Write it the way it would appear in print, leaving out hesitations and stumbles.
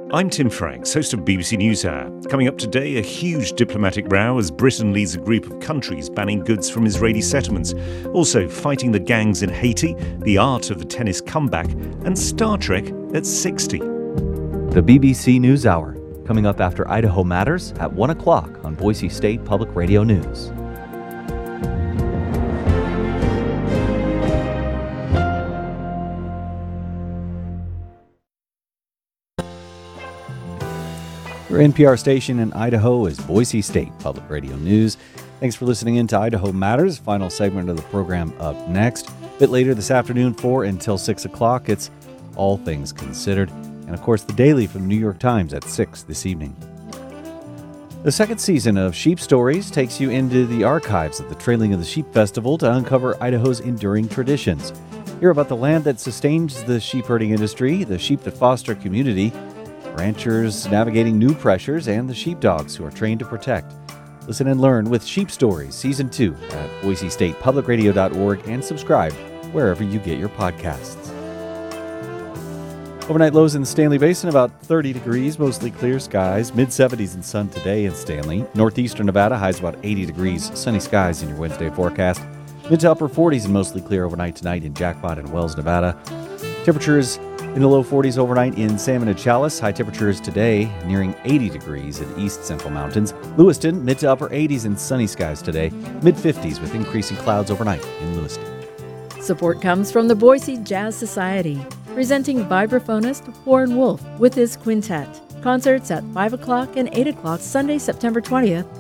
I'm Tim Franks, host of BBC NewsHour. Coming up today, a huge diplomatic row as Britain leads a group of countries banning goods from Israeli settlements. Also, fighting the gangs in Haiti, the art of the tennis comeback, and Star Trek at 60. The BBC NewsHour, coming up after Idaho Matters at 1 o'clock on Boise State Public Radio News. Your NPR station in Idaho is Boise State Public Radio News. Thanks for listening in to Idaho Matters. Final segment of the program up next. A bit later this afternoon, 4 until 6 o'clock, it's All Things Considered. And of course, the Daily from the New York Times at 6 this evening. The second season of Sheep Stories takes you into the archives of the Trailing of the Sheep Festival to uncover Idaho's enduring traditions. Hear about the land that sustains the sheep herding industry, the sheep that foster community, ranchers navigating new pressures, and the sheepdogs who are trained to protect. Listen and learn with Sheep Stories Season 2 at boisestatepublicradio.org and subscribe wherever you get your podcasts. Overnight lows in the Stanley Basin about 30 degrees, mostly clear skies, mid-70s and sun today in Stanley. Northeastern Nevada highs about 80 degrees, sunny skies in your Wednesday forecast. Mid to upper 40s and mostly clear overnight tonight in Jackpot and Wells, Nevada. Temperatures in the low 40s overnight in Salmon and Chalice. High temperatures today nearing 80 degrees in East Central Mountains. Lewiston, mid to upper 80s and sunny skies today. Mid 50s with increasing clouds overnight in Lewiston. Support comes from the Boise Jazz Society, presenting vibraphonist Warren Wolf with his quintet. Concerts at 5 o'clock and 8 o'clock Sunday, September 20th